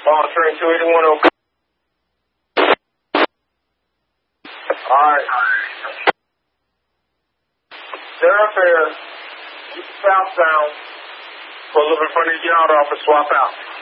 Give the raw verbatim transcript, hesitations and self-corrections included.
Oh, train two eighty-one, okay. Alright. Thoroughfare, southbound. Pull up in front of the yard office, swap out.